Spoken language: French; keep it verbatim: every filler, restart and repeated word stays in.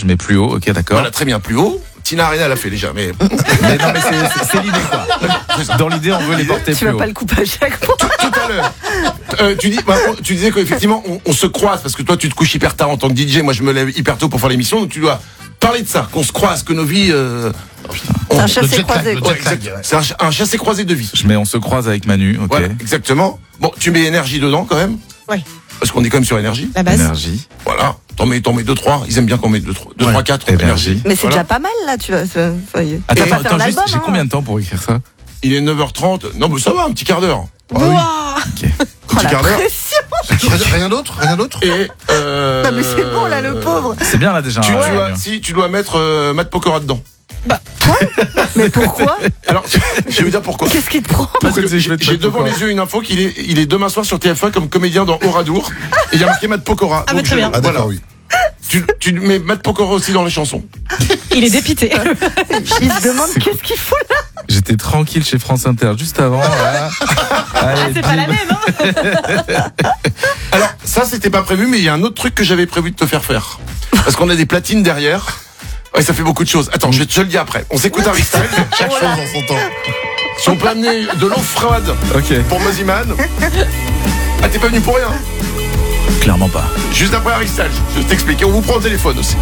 je mets plus haut, ok, d'accord. Voilà, très bien, plus haut. Tina Arena l'a fait déjà, mais... Mais non, mais c'est, c'est, c'est l'idée, quoi. Dans l'idée, on veut les porter Tu plus vas haut. pas le couper à chaque fois. Tout à l'heure. Euh, tu, dis, bah, on- tu disais qu'effectivement, on, on se croise, parce que toi, tu te couches hyper tard en tant que D J, moi, je me lève hyper tôt pour faire l'émission, donc tu dois parler de ça, qu'on se croise, que nos vies... Euh, C'est un on- chassé jet lag, croisé. le quoi. Ouais, exact. C'est un, ch- un chassé croisé de vie. Je mets on se croise avec Manu, ok. Voilà, exactement. Bon, tu mets énergie dedans quand même. Ouais. Parce qu'on est quand même sur énergie. La base. Énergie. Voilà. T'en mets, t'en mets deux, trois. Ils aiment bien qu'on mette deux, trois, deux, Ouais. trois, quatre. Énergie. Mais c'est Voilà. déjà pas mal là, tu vois. ça- ça y est. Attends, Tu vas attends, pas faire attends, un juste, album, j'ai hein. combien de temps pour écrire ça? Il est neuf heures trente. Non, mais ça va, un petit quart d'heure. Oh, Un petit la quart d'heure. pression. Rien, rien d'autre Rien d'autre Et, euh, Non mais c'est bon là, le pauvre. C'est bien là déjà. Tu, hein, tu dois, Manu. si, tu dois mettre euh, Matt Pokora dedans. Mais pourquoi? Alors, je vais vous dire pourquoi. Qu'est-ce qui te prend? Parce que Pourquoi tu j'ai veux te j'ai mettre devant Pokora les yeux une info qu'il est, il est demain soir sur T F un comme comédien dans Oradour. Et il y a marqué Matt Pokora. Ah, bah, Donc, très je- bien. Ah, d'accord, voilà. oui. Tu, tu mets Matt Pokora aussi dans les chansons. Il est dépité. Il se demande qu'est-ce qu'il fout là. J'étais tranquille chez France Inter juste avant. Voilà. Allez, C'est pas la bim. même, hein. Alors, ça, c'était pas prévu, mais il y a un autre truc que j'avais prévu de te faire faire. Parce qu'on a des platines derrière. Ouais, ça fait beaucoup de choses. Attends, je vais te le dire après. On s'écoute Harry Styles. Chaque chose en son temps. Si on peut amener de l'eau froide Ok. pour Moziman. Ah, t'es pas venu pour rien. Clairement pas. Juste après Harry Styles. Je vais t'expliquer. On vous prend au téléphone aussi.